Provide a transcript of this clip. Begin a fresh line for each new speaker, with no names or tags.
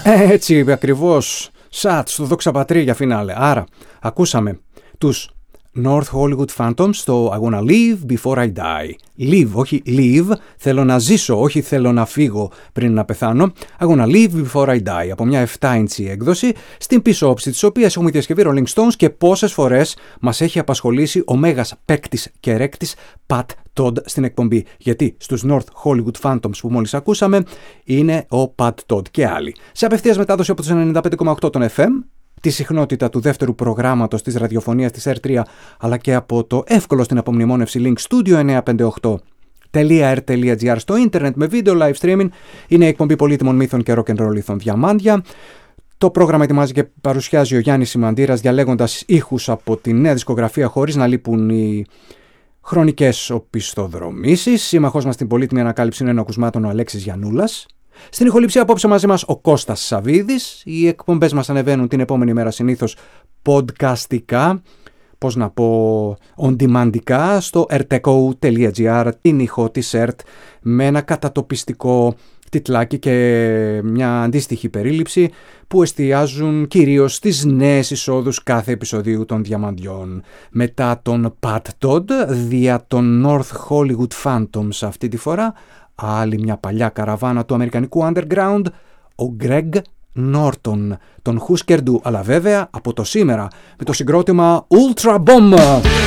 Έτσι ακριβώς, σατ στο Δόξα Πατρί για φινάλε. Άρα, ακούσαμε τους North Hollywood Phantoms στο I wanna live before I die. Live, όχι live, θέλω να ζήσω, όχι θέλω να φύγω πριν να πεθάνω. I wanna live before I die, από μια 7-inch έκδοση, στην πίσω όψη της οποίας έχουμε διασκευή Rolling Stones και πόσες φορές μας έχει απασχολήσει ο μέγας παίκτης και ρέκτης Pat Todd στην εκπομπή. Γιατί στους North Hollywood Phantoms που μόλις ακούσαμε είναι ο Pat Todd και άλλοι. Σε απευθείας μετάδοση από τους 95,8 των FM, τη συχνότητα του δεύτερου προγράμματος της ραδιοφωνίας της R3, αλλά και από το εύκολο στην απομνημόνευση link studio958.r.gr στο ίντερνετ με βίντεο live streaming. Είναι η εκπομπή πολύτιμων μύθων και rock and roll ηθών διαμάντια. Το πρόγραμμα ετοιμάζει και παρουσιάζει ο Γιάννης Σιμαντήρας, διαλέγοντας ήχους από τη νέα δισκογραφία χωρίς να λείπουν οι χρονικές οπισθοδρομήσεις. Σύμμαχός μας στην πολύτιμη ανακάλυψη νέων ακουσμάτων ο Αλέξης Γιαννούλας. Στην ηχοληψία απόψε μαζί μας ο Κώστας Σαβίδης. Οι εκπομπές μας ανεβαίνουν την επόμενη μέρα συνήθως podcastικά, πώς να πω, on-demandικά, στο rteco.gr, την ηχό της ΕΡΤ, με ένα κατατοπιστικό τιτλάκι και μια αντίστοιχη περίληψη που εστιάζουν κυρίως στις νέες εισόδους κάθε επεισοδίου των Διαμαντιών. Μετά τον Pat Todd, δια των North Hollywood Phantoms αυτή τη φορά, άλλη μια παλιά καραβάνα του αμερικανικού underground, ο Greg Norton, τον Husker Du, αλλά βέβαια από το σήμερα με το συγκρότημα Ultra Bomb.